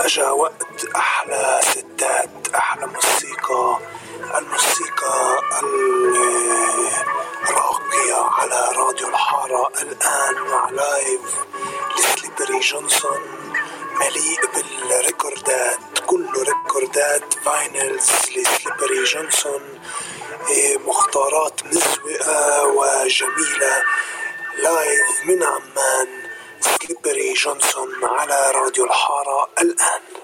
أجا وقت أحلى ستات، أحلى موسيقى، الموسيقى الراقية على راديو الحارة الآن مع لايف لسليبري جونسون مليء بالريكوردات، كله ريكوردات فاينلز لسليبري جونسون، مختارات مزوئة وجميلة. لايف من عمان سليبري جونسون على راديو الحارة الآن.